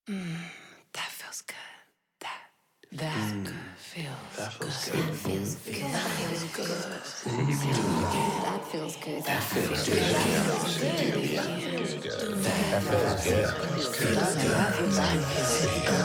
That feels good. That That feels feels good. good. Feels good. That feels good. That feels good. That feels good. That feels good. That feels good. That feels good.